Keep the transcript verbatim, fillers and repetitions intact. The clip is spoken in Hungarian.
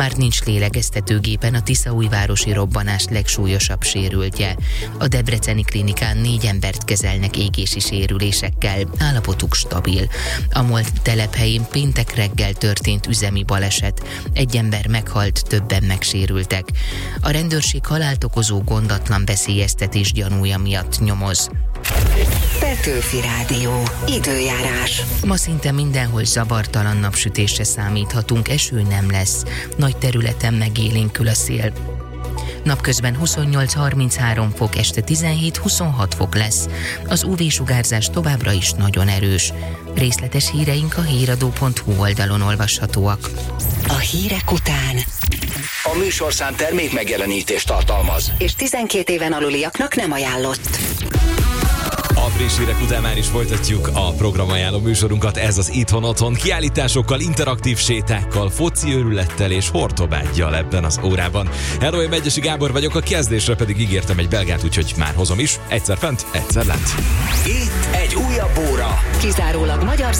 Már nincs lélegeztetőgépen a tiszaújvárosi robbanás legsúlyosabb sérültje. A debreceni klinikán négy embert kezelnek égési sérülésekkel, állapotuk stabil. A MOL telephelyén péntek reggel történt üzemi baleset. Egy ember meghalt, többen megsérültek. A rendőrség halált okozó gondatlan veszélyeztetés gyanúja miatt nyomoz. Petőfi Rádió. Időjárás. Ma szinte mindenhol zavartalan napsütésre számíthatunk, eső nem lesz. Nagy területen megélénkül a szél. Napközben huszonnyolc-harminchárom fok, este tizenhét-huszonhat fok lesz. Az ú vé-sugárzás továbbra is nagyon erős. Részletes híreink a híradó pont hú oldalon olvashatóak. A hírek után A műsorszám termék megjelenítést tartalmaz, és tizenkét éven aluliaknak nem ajánlott. A friss hírek után már is folytatjuk a programajánló műsorunkat. Ez az Itthon Otthon, kiállításokkal, interaktív sétákkal, foci őrülettel és hortobággyal ebben az órában. Hello, én Megyesi Gábor vagyok, a kezdésre pedig ígértem egy belgát, úgyhogy már hozom is. Egyszer fent, egyszer lent. itt egy újabb óra. Kizárólag magyar